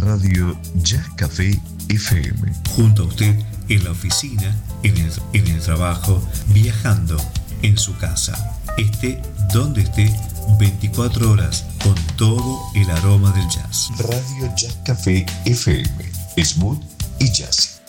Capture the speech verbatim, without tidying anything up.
Radio Jazz Café F M. Junto a usted en la oficina, en el, en el trabajo, viajando, en su casa. Esté donde esté, veinticuatro horas, con todo el aroma del jazz. Radio Jazz Café F M. Smooth y jazz.